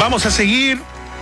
Vamos a seguir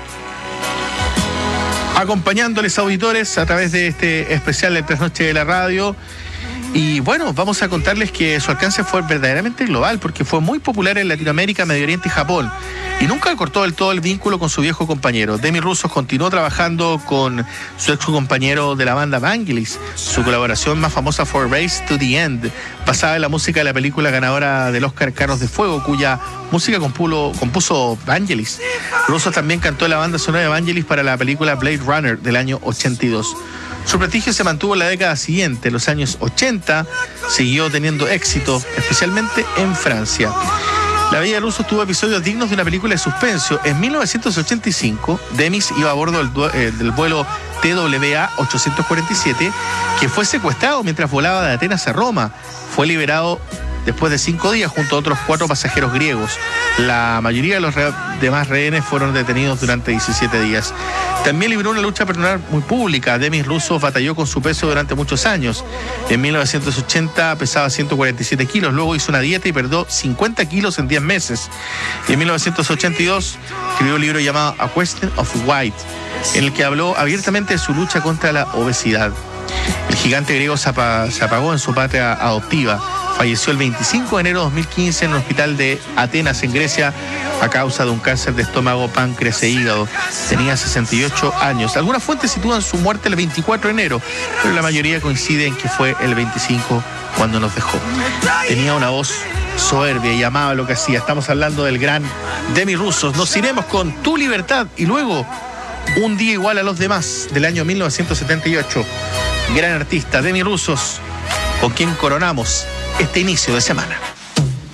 acompañándoles, auditores, a través de este especial del Trasnoche de la Radio. Y bueno, vamos a contarles que su alcance fue verdaderamente global, porque fue muy popular en Latinoamérica, Medio Oriente y Japón. Y nunca cortó del todo el vínculo con su viejo compañero. Demi Russo continuó trabajando con su ex compañero de la banda Vangelis. Su colaboración más famosa fue Race to the End, basada en la música de la película ganadora del Oscar Carros de Fuego, cuya música compuso Vangelis. Russo también cantó en la banda sonora de Vangelis para la película Blade Runner del año 82. Su prestigio se mantuvo en la década siguiente. En los años 80 siguió teniendo éxito, especialmente en Francia. La vida de Russo tuvo episodios dignos de una película de suspenso. En 1985, Demi iba a bordo del vuelo TWA 847, que fue secuestrado mientras volaba de Atenas a Roma. Fue liberado después de 5 días junto a otros 4 pasajeros griegos. La mayoría de los demás rehenes fueron detenidos durante 17 días. También libró una lucha personal muy pública. Demi Russo batalló con su peso durante muchos años. En 1980 pesaba 147 kilos, luego hizo una dieta y perdió 50 kilos en 10 meses. Y en 1982 escribió un libro llamado A Question of White, en el que habló abiertamente de su lucha contra la obesidad. El gigante griego se apagó en su patria adoptiva. Falleció el 25 de enero de 2015 en un hospital de Atenas, en Grecia, a causa de un cáncer de estómago, páncreas e hígado. Tenía 68 años. Algunas fuentes sitúan su muerte el 24 de enero, pero la mayoría coincide en que fue el 25 cuando nos dejó. Tenía una voz soberbia y amaba lo que hacía. Estamos hablando del gran Demi Russo. Nos iremos con Tu Libertad y luego Un Día Igual a los Demás, del año 1978. Gran artista, Demi Russo, con quien coronamos este inicio de semana.